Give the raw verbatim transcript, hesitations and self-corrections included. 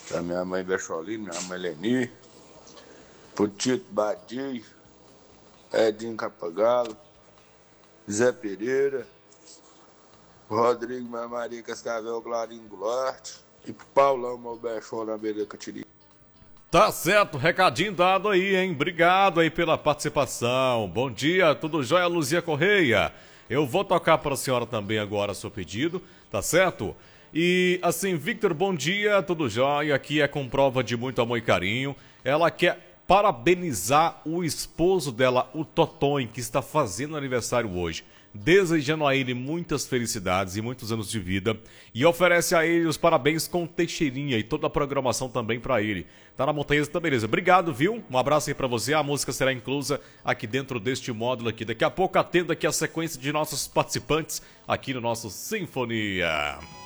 Pra minha mãe Becholino, minha mãe Leni, pro Tito Badia, Edinho Capagalo, Zé Pereira, Rodrigo Minha Maria Cascavel, Clarinho Goulart e pro Paulão, meu Bechol na beira da Catiri. Tá certo, recadinho dado aí, hein? Obrigado aí pela participação. Bom dia, tudo jóia, Luzia Correia? Eu vou tocar para a senhora também agora seu pedido, tá certo? E assim, Victor, bom dia, tudo jóia? Aqui é com prova de muito amor e carinho. Ela quer parabenizar o esposo dela, o Totonho, que está fazendo aniversário hoje. Desejando a ele muitas felicidades e muitos anos de vida. E oferece a ele os parabéns com Teixeirinha e toda a programação também para ele. Tá na Montanhesa, tá beleza. Obrigado, viu? Um abraço aí para você. A música será inclusa aqui dentro deste módulo aqui. Daqui a pouco atendo aqui a sequência de nossos participantes aqui no nosso Sinfonia.